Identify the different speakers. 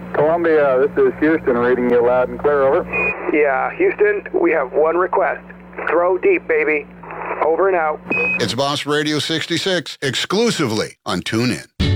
Speaker 1: Columbia, this is Houston, reading you loud and clear, over.
Speaker 2: Yeah, Houston, we have one request. Throw deep, baby. Over and out.
Speaker 3: It's Boss Radio 66, exclusively on TuneIn.